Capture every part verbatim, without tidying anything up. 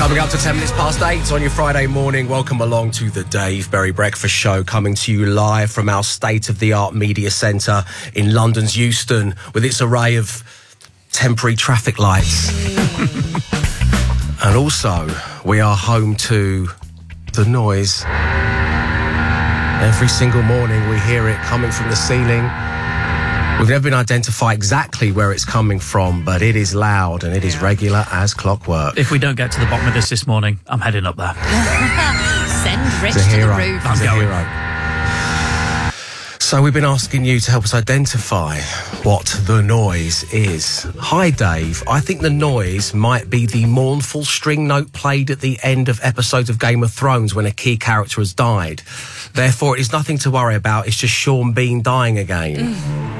Coming up to ten minutes past eight on your Friday morning. Welcome along to the Dave Berry Breakfast Show, coming to you live from our state-of-the-art media centre in London's Euston, with its array of temporary traffic lights. And also, we are home to the noise. Every single morning we hear it coming from the ceiling. We've never been able to identify exactly where it's coming from, but it is loud and it is regular as clockwork. If we don't get to the bottom of this this morning, I'm heading up there. Send Rich He's a to hero. the roof. He's I'm a going. hero. So we've been asking you to help us identify what the noise is. Hi, Dave. I think the noise might be the mournful string note played at the end of episodes of Game of Thrones when a key character has died. Therefore, it is nothing to worry about. It's just Sean Bean dying again. Mm.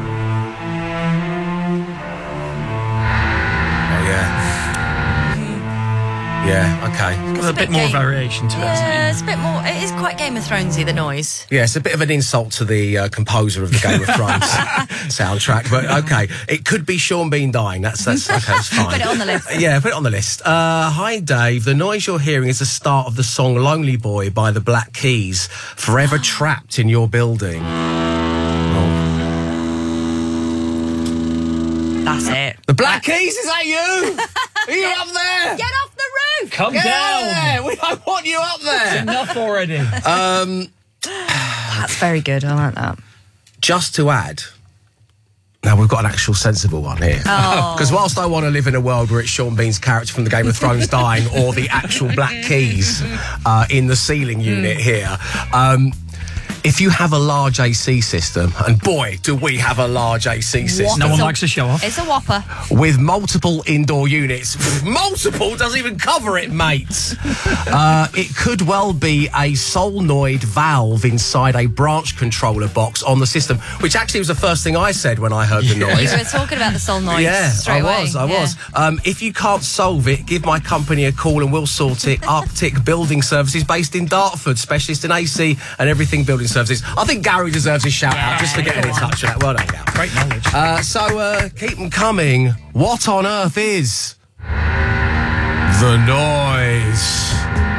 Yeah, okay. Got a, a bit bit more game- variation to it, Yeah, hasn't it's a bit more. It is quite Game of Thronesy, the noise. Yeah, it's a bit of an insult to the uh, composer of the Game of Thrones soundtrack, but okay. It could be Sean Bean dying. That's, that's, okay, that's fine. Put it on the list. Yeah, put it on the list. Uh, hi, Dave. The noise you're hearing is the start of the song Lonely Boy by the Black Keys, Forever Trapped in Your Building. That's it. The Black Keys, is that you? Are you up there? Get off the roof! Come Get down! out there. We don't want you up there. Enough already. Um, That's very good. I like that. just to add, now we've got an actual sensible one here. Because whilst I want to live in a world where it's Sean Bean's character from the Game of Thrones dying, or the actual Black Keys uh, in the ceiling unit here, um, if you have a large A C system, and boy, do we have a large A C system. No one It's a- likes to show off. It's a whopper. With multiple indoor units. Multiple doesn't even cover it, mate. uh, it could well be a solenoid valve inside a branch controller box on the system, which actually was the first thing I said when I heard the noise. You were talking about the solenoid Yeah, straight I away. was, I Yeah. was. Um, if you can't solve it, give my company a call and we'll sort it. Arctic Building Services, based in Dartford, specialist in A C and everything building services. I think Gary deserves his shout out just for Yeah, getting in go on. touch with that. Well done, Gary. Great knowledge. Uh, so uh, keep them coming. What on earth is the noise?